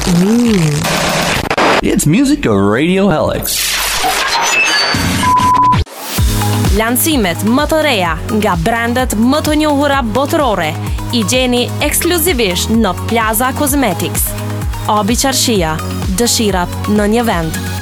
It's music of Radio Helix. Lancimet më të reja nga brandet më të njohura botërore i gjeni ekskluzivisht në Plaza Cosmetics. Obi Qarshia, dëshirat në një vend.